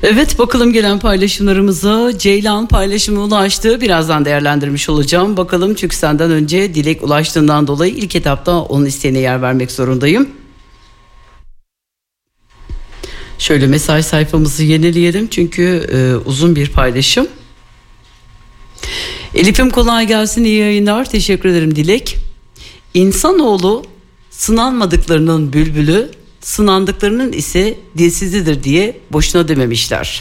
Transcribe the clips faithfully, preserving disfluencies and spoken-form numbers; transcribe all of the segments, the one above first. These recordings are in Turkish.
Evet, bakalım gelen paylaşımlarımıza. Ceylan paylaşımı ulaştı. Birazdan değerlendirmiş olacağım. Bakalım, çünkü senden önce Dilek ulaştığından dolayı ilk etapta onun isteğine yer vermek zorundayım. Şöyle mesaj sayfamızı yenileyelim çünkü e, uzun bir paylaşım. Elif'im kolay gelsin, iyi yayınlar. Teşekkür ederim Dilek. İnsanoğlu sınanmadıklarının bülbülü, sınandıklarının ise dilsizidir diye boşuna dememişler.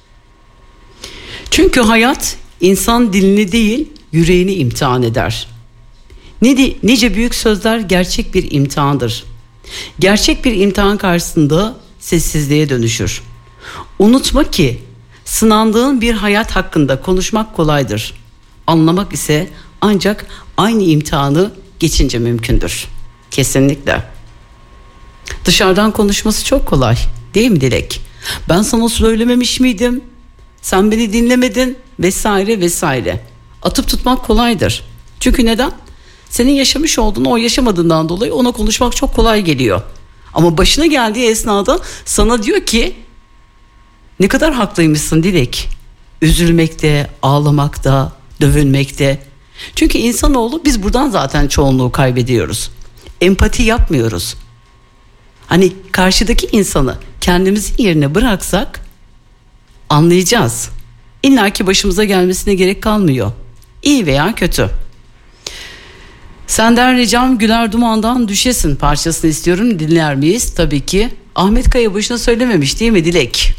Çünkü hayat insan dilini değil yüreğini imtihan eder. Nice büyük sözler gerçek bir imtihandır. Gerçek bir imtihan karşısında sessizliğe dönüşür. Unutma ki sınandığın bir hayat hakkında konuşmak kolaydır. Anlamak ise ancak aynı imtihanı geçince mümkündür. Kesinlikle. Dışarıdan konuşması çok kolay, değil mi Dilek? Ben sana söylememiş miydim? Sen beni dinlemedin vesaire vesaire. Atıp tutmak kolaydır. Çünkü neden? Senin yaşamış olduğun, o yaşamadığından dolayı ona konuşmak çok kolay geliyor. Ama başına geldiği esnada sana diyor ki ne kadar haklıymışsın Dilek. Üzülmekte, ağlamakta, dövünmekte. Çünkü insanoğlu, biz buradan zaten çoğunluğu kaybediyoruz. Empati yapmıyoruz. Hani karşıdaki insanı kendimizin yerine bıraksak anlayacağız. İlla ki başımıza gelmesine gerek kalmıyor. İyi veya kötü. Senden ricam Güler Duman'dan Düşesin parçasını istiyorum. Dinler miyiz? Tabii ki. Ahmet Kaya boşuna söylememiş değil mi Dilek?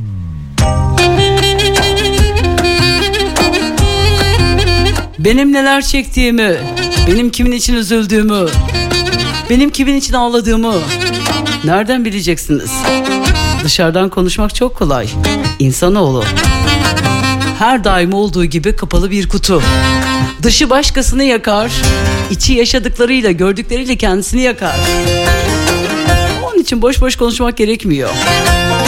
Benim neler çektiğimi, benim kimin için üzüldüğümü, benim kimin için ağladığımı nereden bileceksiniz? Dışarıdan konuşmak çok kolay. İnsanoğlu her daim olduğu gibi kapalı bir kutu. Dışı başkasını yakar, içi yaşadıklarıyla, gördükleriyle kendisini yakar. Onun için boş boş konuşmak gerekmiyor.